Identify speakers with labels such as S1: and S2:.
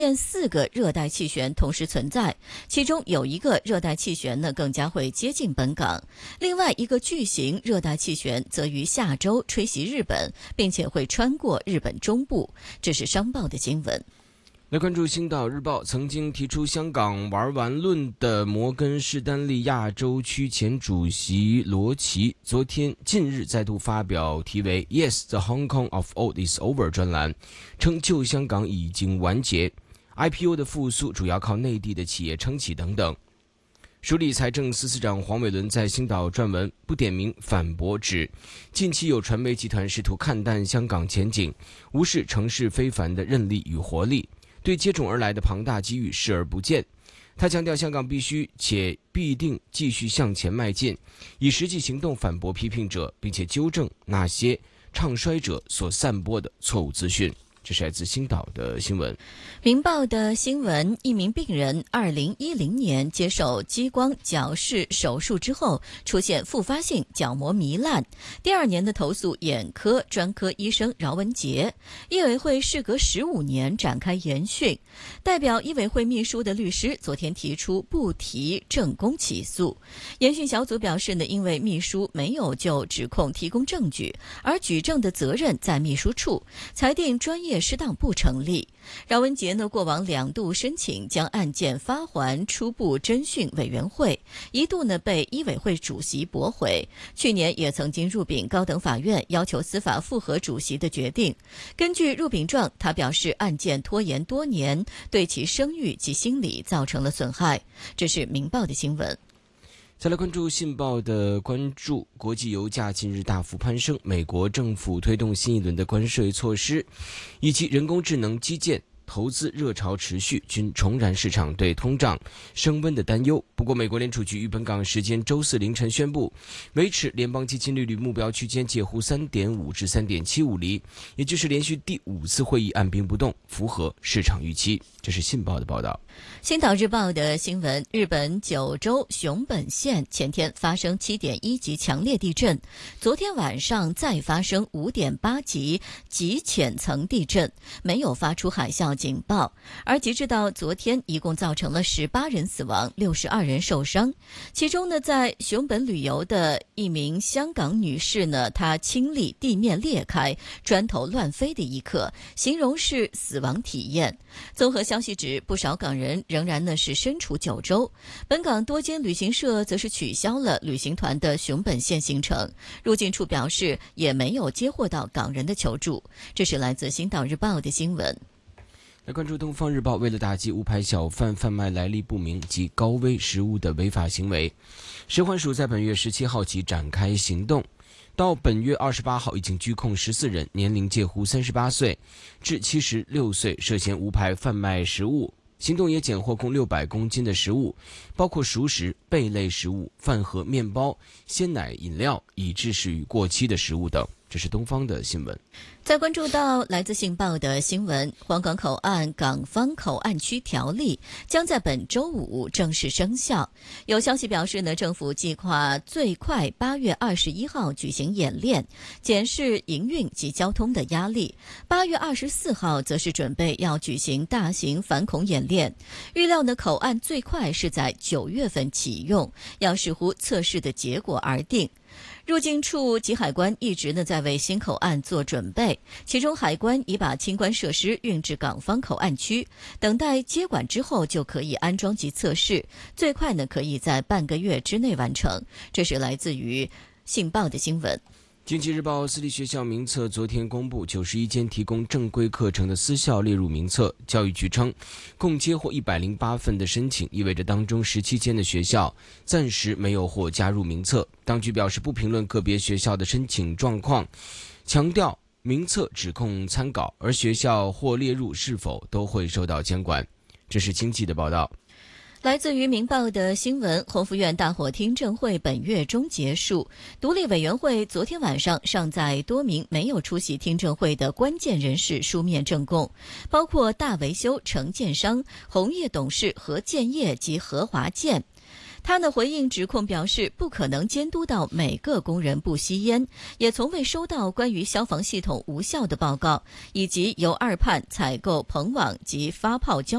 S1: 现4个热带气旋同时存在，其中有一个热带气旋呢更加会接近本港，另外一个巨型热带气旋则于下周吹袭日本，并且会穿过日本中部。这是商报的新闻。
S2: 来关注《星岛日报》曾经提出香港玩完论的摩根士丹利亚洲区前主席罗奇，近日再度发表题为 Yes, the Hong Kong of old is over 专栏，称旧香港已经完结， IPO 的复苏主要靠内地的企业撑起等等。署理财政司司长黄伟纶在星岛撰文，不点名反驳指，近期有传媒集团试图看淡香港前景，无视城市非凡的韧力与活力，对接踵而来的庞大机遇视而不见。他强调，香港必须且必定继续向前迈进，以实际行动反驳批评者，并且纠正那些唱衰者所散播的错误资讯。这是来自星岛的新闻。
S1: 明报的新闻，一名病人2010年接受激光矫视手术之后，出现复发性角膜糜烂，第2年的投诉眼科专科医生饶文杰。医委会事隔15年展开研讯，代表医委会秘书的律师昨天提出不提证供起诉。研讯小组表示呢，因为秘书没有就指控提供证据，而举证的责任在秘书处，裁定专业失当不成立。饶文杰呢，过往2度申请将案件发还初步侦讯委员会，一度呢被医委会主席驳回。去年也曾经入禀高等法院，要求司法复核主席的决定。根据入禀状，他表示案件拖延多年，对其声誉及心理造成了损害。这是明报的新闻。
S2: 再来关注信报的关注，国际油价近日大幅攀升，美国政府推动新一轮的关税措施，以及人工智能基建投资热潮持续，均重燃市场对通胀升温的担忧。不过，美国联储局于本港时间周4凌晨宣布，维持联邦基金利率目标区间介乎 3.5 至 3.75 厘，也就是连续第5次会议按兵不动，符合市场预期。这是信报的报道。
S1: 星岛日报的新闻，日本九州熊本县前天发生 7.1 级强烈地震，昨天晚上再发生 5.8 级极浅层地震，没有发出海啸警报，而截至到昨天，一共造成了18人死亡，62人受伤。其中呢，在熊本旅游的一名香港女士呢，她亲历地面裂开、砖头乱飞的一刻，形容是死亡体验。综合消息指，不少港人仍然呢是身处九州，本港多间旅行社则是取消了旅行团的熊本县行程。入境处表示，也没有接获到港人的求助。这是来自星岛日报的新闻。
S2: 来关注东方日报，为了打击无牌小贩贩卖来历不明及高危食物的违法行为，食环署在本月17号起展开行动，到本月28号已经拘控14人，年龄介乎38岁至76岁，涉嫌无牌贩卖食物。行动也检获共600公斤的食物，包括熟食、贝类食物、饭盒、面包、鲜奶、饮料，以致是与过期的食物等。这是东方的新闻。
S1: 再关注到来自信报的新闻，皇岗口岸港方口岸区条例将在本周5正式生效。有消息表示呢，政府计划最快8月21号举行演练，检视营运及交通的压力。8月24号则是准备要举行大型反恐演练。预料呢，口岸最快是在9月份启用，要视乎测试的结果而定。入境处及海关一直呢在为新口岸做准备，其中海关已把清关设施运至港方口岸区，等待接管之后就可以安装及测试，最快呢可以在半个月之内完成。这是来自于信报的新闻。
S2: 经济日报私立学校名册昨天公布，91间提供正规课程的私校列入名册。教育局称，共接获108份的申请，意味着当中17间的学校暂时没有获加入名册。当局表示不评论个别学校的申请状况，强调名册只供参考，而学校或列入是否都会受到监管。这是经济的报道。
S1: 来自于明报的新闻，弘福院大伙听证会本月中结束，独立委员会昨天晚上上载多名没有出席听证会的关键人士书面证供，包括大维修承建商红叶董事何建业及何华健。 他呢回应指控表示，不可能监督到每个工人不吸烟，也从未收到关于消防系统无效的报告，以及由二判采购棚网及发泡胶